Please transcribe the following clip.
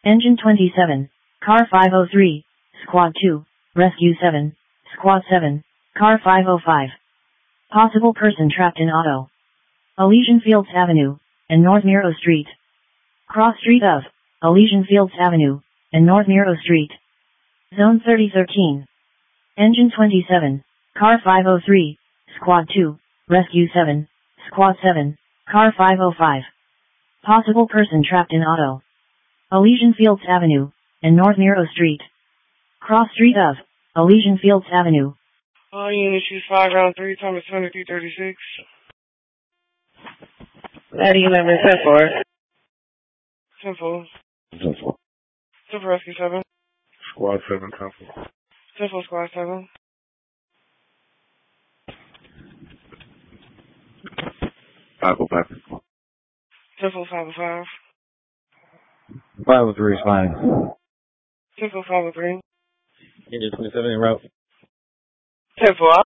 Engine 27, Car 503, Squad 2, Rescue 7, Squad 7, Car 505. Possible person trapped in auto. Elysian Fields Avenue, and North Miro Street. Cross street of, Elysian Fields Avenue, and North Miro Street. Zone 3013. Engine 27, Car 503, Squad 2, Rescue 7, Squad 7, Car 505. Possible person trapped in auto. Elysian Fields Avenue, and North Miro Street. Cross street of, Elysian Fields Avenue. All units use 5 round 3, Thomas 2336. 9011, 10-4. 10-4. 10-4. 10-4 Rescue 7. Squad 7, 10-4. 10-4 Squad 7. 505. 10-4 505. 503 is fine. 10-4 503. Engine 27 en route. 10-4.